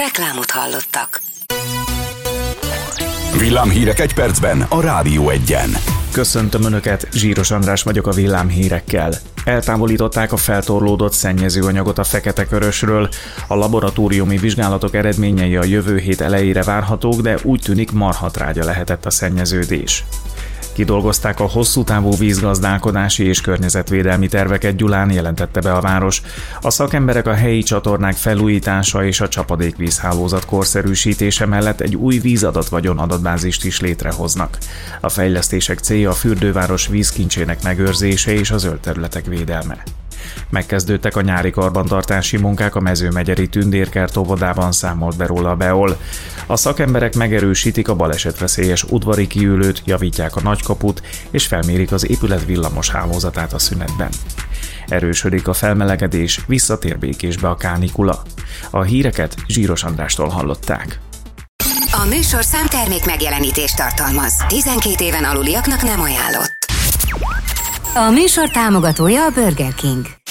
Reklámot hallottak. Villámhírek egy percben a Rádió 1-en. Köszöntöm Önöket, Zsíros András vagyok a villámhírekkel. Eltávolították a feltorlódott szennyezőanyagot a Fekete-Körösről. A laboratóriumi vizsgálatok eredményei a jövő hét elejére várhatók, de úgy tűnik marhatrágya lehetett a szennyeződés. Kidolgozták a hosszú távú vízgazdálkodási és környezetvédelmi terveket Gyulán, jelentette be a város. A szakemberek a helyi csatornák felújítása és a csapadékvízhálózat korszerűsítése mellett egy új vízadatvagyon adatbázist is létrehoznak. A fejlesztések célja a fürdőváros vízkincsének megőrzése és a zöld területek védelme. Megkezdődtek a nyári karbantartási munkák a Mezőmegyeri Tündérkert óvodában, számolt be róla a Beol. A szakemberek megerősítik a balesetveszélyes udvari kiülőt, javítják a nagykaput és felmérik az épület villamos hálózatát a szünetben. Erősödik a felmelegedés, visszatér békésbe a kánikula. A híreket Zsíros Andrástól hallották. A műsorszám termék megjelenítést tartalmaz. 12 éven aluliaknak nem ajánlott. A műsor támogatója a Burger King.